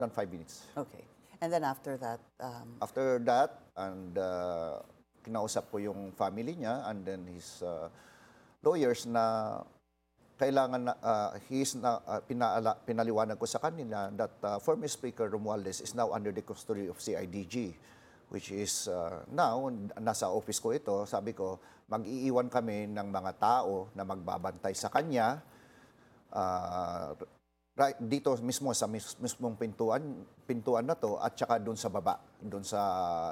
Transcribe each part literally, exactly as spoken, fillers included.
than five minutes. Okay. And then after that, um, After that, and uh, kinausap ko yung family niya and then his uh, lawyers na kailangan na, uh, he's na, uh, pinaala, pinaliwanag ko sa kanila that uh, former Speaker Romualdez is now under the custody of C I D G, which is uh, now, nasa office ko ito, sabi ko, mag-iiwan kami ng mga tao na magbabantay sa kanya, uh, right, dito mismo sa mis- mismong pintuan, pintuan na to at saka doon sa baba, doon sa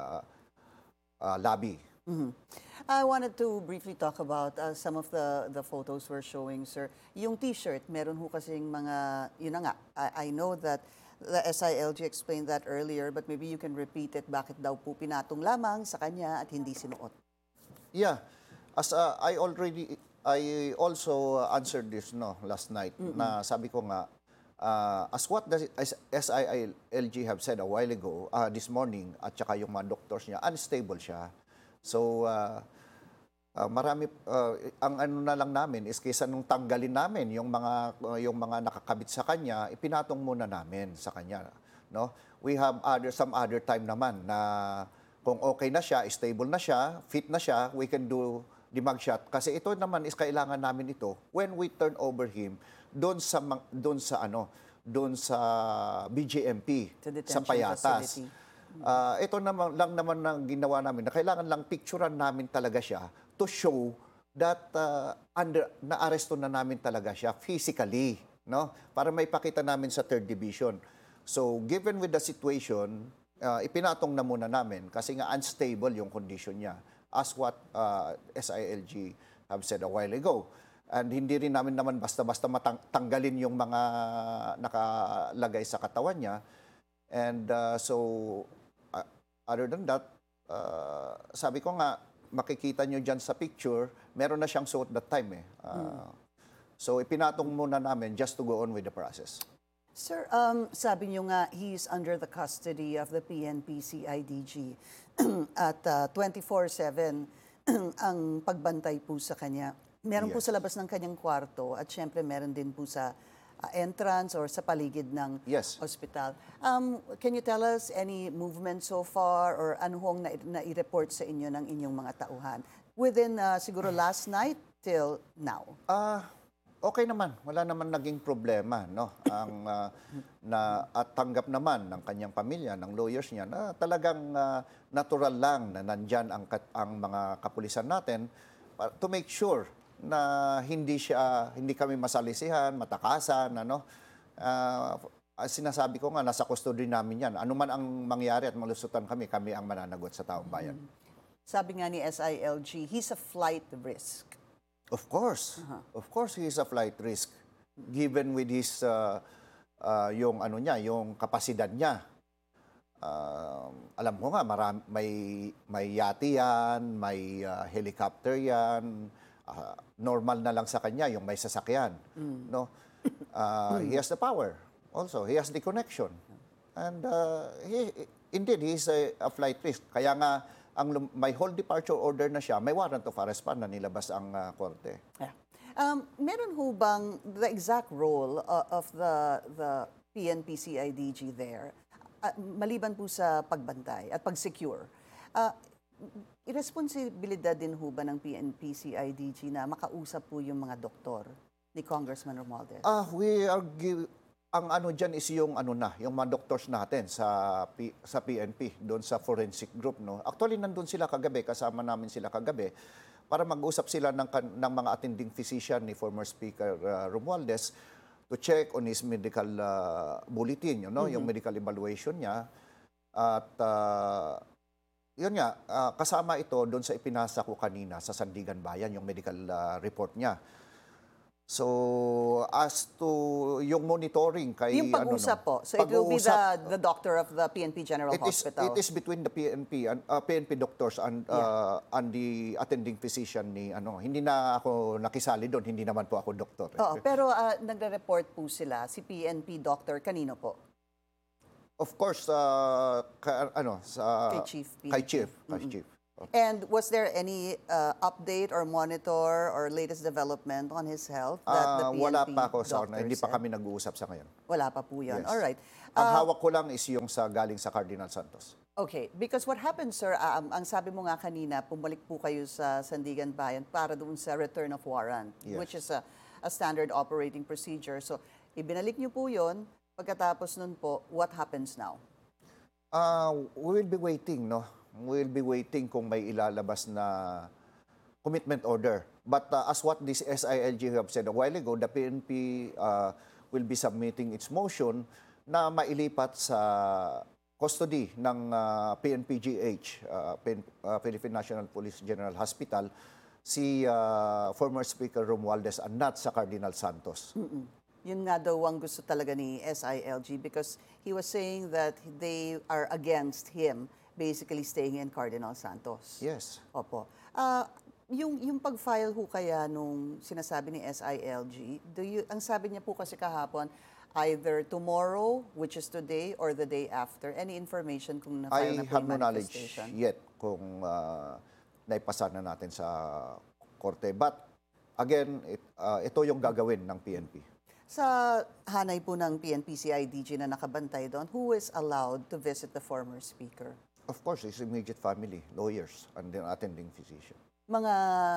uh, lobby. mhm. I wanted to briefly talk about uh, some of the the photos we're showing, sir. Yung T-shirt, meron ho kasing mga, yun na nga, I, I know that the S I L G explained that earlier, but maybe you can repeat it. Bakit daw po pinatong lamang sa kanya at hindi sinuot? Yeah, as uh, I already, I also answered this no last night na sabi ko nga, uh, as what the S I L G have said a while ago, uh, this morning, at saka yung mga doctors niya, unstable siya. So, uh, uh, marami, uh, ang ano na lang namin is kaysa nung tanggalin namin yung mga, uh, yung mga nakakabit sa kanya, ipinatong muna namin sa kanya. No? We have other, some other time naman na kung okay na siya, stable na siya, fit na siya, we can do the mugshot. Kasi ito naman is kailangan namin ito when we turn over him doon sa, doon sa ano, doon sa B J M P, Sa sa detention Payatas. facility. Ah, ito naman lang naman ang ginawa namin na kailangan lang picturean namin talaga siya to show that uh, under naaresto na namin talaga siya physically, no? Para maipakita namin sa third division. So, given with the situation, uh, ipinatong na muna namin kasi nga unstable yung condition niya as what uh, S I L G have said a while ago. And hindi rin namin naman basta-basta matanggalin yung mga nakalagay sa katawan niya. And uh, so, uh, other than that, uh, sabi ko nga, makikita nyo dyan sa picture, meron na siyang suot that time eh. Uh, So, ipinatong muna namin just to go on with the process. Sir, um, sabi niyo nga, he's under the custody of the P N P C I D G at uh, twenty-four seven ang pagbantay po sa kanya. Meron po Yes. sa labas ng kanyang kwarto at syempre meron din po sa uh, entrance or sa paligid ng Yes. hospital. Um, can you tell us any movement so far or ano hong na- na-report sa inyo ng inyong mga tauhan? Within uh, siguro last night till now? Ah, okay naman. Wala naman naging problema, no? Ang ah, na at tanggap naman ng kanyang pamilya, ng lawyers niya na talagang ah, natural lang na nandyan ang kat- ang mga kapulisan natin pa- to make sure na hindi siya hindi kami masalisihan, matakasan, ano. Ah, as sinasabi ko nga nasa custody namin 'yan. Ano man ang mangyari at malusutan kami, kami ang mananagot sa taong bayan. Sabi nga ni S I L G, he's a flight risk. Of course. Of course he is a flight risk given with his uh, uh, yung ano niya, yung kapasidad niya. Um, alam ko nga marami, may may yate yan, may uh, helicopter yan. Uh, normal na lang sa kanya yung may sasakyan, no? Uh, he has the power. Also, he has the connection. And uh, he indeed he is a, a flight risk. Kaya nga ang lum- may whole departure order na siya, may warrant of arrest pa na nilabas ang uh, korte. Yeah. Um, meron ho bang the exact role uh, of the the P N P C I D G there, uh, maliban po sa pagbantay at pag-secure, uh, irresponsibilidad din ho ba ng P N P C I D G na makausap po yung mga doktor ni Congressman Romualdez? Ah, we are give, ang ano diyan is yung ano na, yung mga doctors natin sa P, sa P N P, doon sa forensic group, no. Actually nandun sila kagabi, kasama namin sila kagabi para mag-usap sila ng kan- ng mga attending physician ni former Speaker uh, Romualdez to check on his medical uh, bulletin, you know, yung medical evaluation niya. At uh, yun nga, ah, kasama ito doon sa ipinasa ko kanina sa Sandigan Bayan, yung medical ah, report niya. So, as to yung monitoring kay... Yung pag-usap ano, no, po, so it will be the, pag-uusap, the doctor of the P N P General it is, Hospital. it is between the P N P, and, uh, P N P doctors and, uh, and the attending physician ni... ano. Hindi na ako nakisali doon, hindi naman po ako doktor. eh. Oo, pero uh, nagre-report po sila, si P N P doctor, kanino po? Of course, uh, ka- ano, sa... Kay Chief P N P. Kay Chief. Kay Chief. And was there any uh, update or monitor or latest development on his health that the Ah, P N P wala pa ako sa doctor hindi pa said? kami nag-uusap sa ngayon. Wala pa po yan. Yes. All right. Ang Uh, hawak ko lang is yung sa galing sa Cardinal Santos. Okay, because what happened, sir, um, ang sabi mo nga kanina, pumalik po kayo sa Sandigan Bayan para doon sa return of warrant, Yes. which is a, a standard operating procedure. So, ibinalik niyo po yun. Pagkatapos nun po, what happens now? Ah, we will be waiting, no? We will be waiting kung may ilalabas na commitment order. But uh, as what this S I L G have said a while ago, the P N P uh, will be submitting its motion na mailipat sa custody ng uh, P N P G H, uh, Pin- uh, Philippine National Police General Hospital, si uh, former Speaker Romualdez and not sa Cardinal Santos. Yun nga daw ang gusto talaga ni S I L G because he was saying that they are against him basically staying in Cardinal Santos. Yes. Opo. Ah, yung yung pag-file ho kaya nung sinasabi ni S I L G, do you ang sabi niya po kasi kahapon either tomorrow, which is today, or the day after. Any information kung na-file I na po have yung no knowledge manifestation? yet kung uh, naipasa na natin sa korte. But again, it, uh, ito yung gagawin ng P N P. Sa hanay po ng P N P C I D G na nakabantay doon, who is allowed to visit the former speaker? Of course, his immediate family, lawyers, and then attending physician. Mga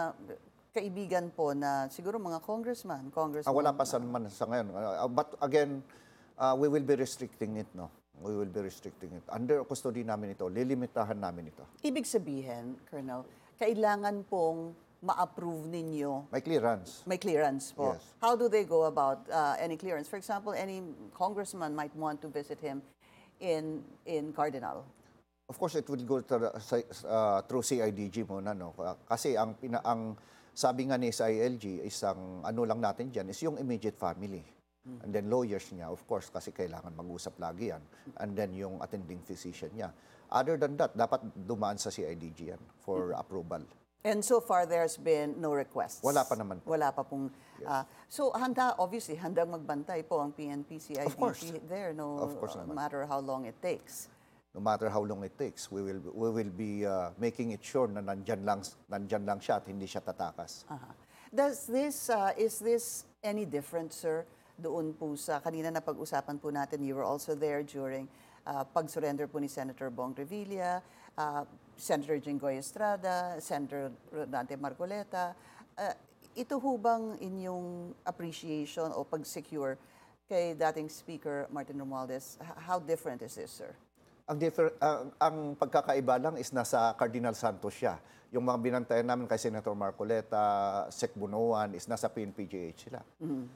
kaibigan po na siguro mga congressman, Ah, congresswoman. wala pa sa, man, sa ngayon. Uh, but again, uh, we will be restricting it, no? We will be restricting it. Under custody namin ito, lilimitahan namin ito. Ibig sabihin, Colonel, kailangan pong ma-approve ninyo. May clearance. May clearance po. Yes. How do they go about uh, any clearance? For example, any congressman might want to visit him in in Cardinal. Of course, it will go to, the- sa- uh, through C I D G muna, no? Kasi ang, pina, ang sabi nga ni S I L G, isang ano lang natin dyan, is yung immediate family. And then lawyers niya, of course, kasi kailangan mag-usap lagi yan. And then yung attending physician niya. Other than that, dapat dumaan sa C I D G yan for approval. And so far, there's been no requests. Wala pa naman po. Wala pa pong... ah, so, handa, obviously, handang magbantay po ang P N P C I D G Of course. there, no Of course uh, naman. matter how long it takes. No matter how long it takes, we will we will be uh, making it sure na nandyan lang, nandyan lang siya at hindi siya tatakas. Aha. Does this, uh, is this any different, sir, doon po sa, kanina na pag-usapan po natin, you were also there during uh, pag-surrender po ni Senator Bong Revilla, uh, Senator Jinggoy Estrada, Senator Rodante Marcoleta. Uh, ito ho bang inyong appreciation o pag-secure kay dating Speaker Martin Romualdez? H- How different is this, sir? Ang, differ, ang, ang pagkakaiba lang is nasa Cardinal Santos siya. Yung mga binantayan namin kay Senator Marcoleta, Sec Bunuan, is nasa P N P G H sila.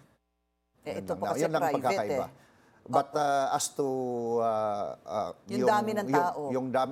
Eh, Yun ito lang po na- kasi yun lang ang private pagkakaiba. eh. But uh, as to... uh, uh, Yung dami ng yung- tao. Yung, dam,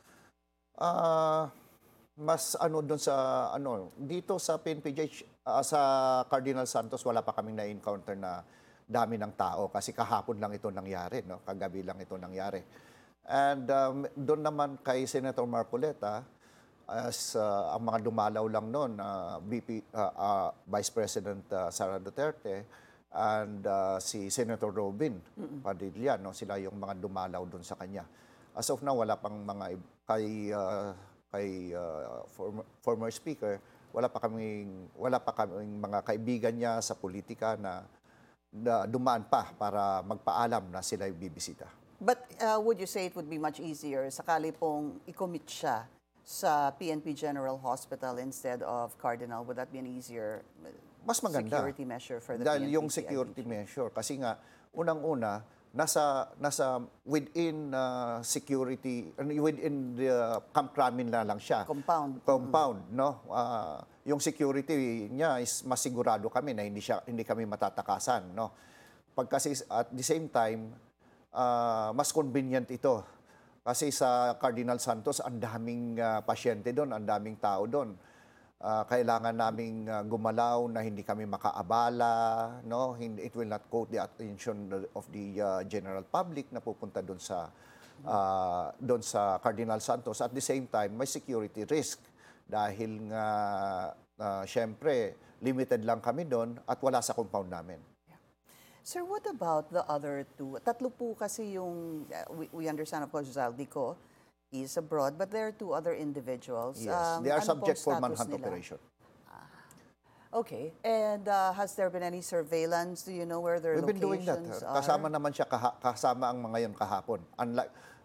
ah, mas ano doon sa... ano Dito sa P N P G H, ah, sa Cardinal Santos, wala pa kaming na-encounter na dami ng tao. Kasi kahapon lang ito nangyari. No? Kagabi lang ito nangyari. And um, doon naman kay Senator Marcoleta, as uh, ang mga dumalaw lang noon, uh, B P, uh, uh, Vice President uh, Sara Duterte and uh, si Senator Robin Padilla, no? Sila yung mga dumalaw doon sa kanya. As of now, wala pang mga ib- kay uh, kay uh, former, former speaker, wala pa kaming wala pa kaming mga kaibigan niya sa politika na, na dumaan pa para magpaalam na sila yung bibisita. But uh, would you say it would be much easier sakali pong i-commit siya sa P N P General Hospital instead of Cardinal? Would that be an easier uh, Mas maganda. security measure for the Dahil P N P yung C I D G? security measure, kasi nga, unang-una, nasa, nasa within uh, security, ano, within the Camp Kramin na lang siya. Compound. Compound, no? Ah, yung security niya is masigurado kami na hindi, siya, hindi kami matatakasan, no? Pagkasi at the same time, ah, mas convenient ito. Kasi sa Cardinal Santos, ang daming ah, pasyente doon, ang daming tao doon. Ah, kailangan naming ah, gumalaw na hindi kami makaabala, no? Hindi, it will not court the attention of the ah, general public na pupunta doon sa ah, doon sa Cardinal Santos. At the same time, may security risk dahil nga ah, syempre limited lang kami doon at wala sa compound namin. Sir, what about the other two? Tatlo po kasi yung, uh, we, we understand of course, Zaldico, is abroad, but there are two other individuals. Yes, Um, they are ano subject pong for status manhunt nila? operation. Okay. And uh, has there been any surveillance? Do you know where their We've been doing that. locations are? Kasama naman siya, kaha- kasama ang mga yon kahapon. Unlike,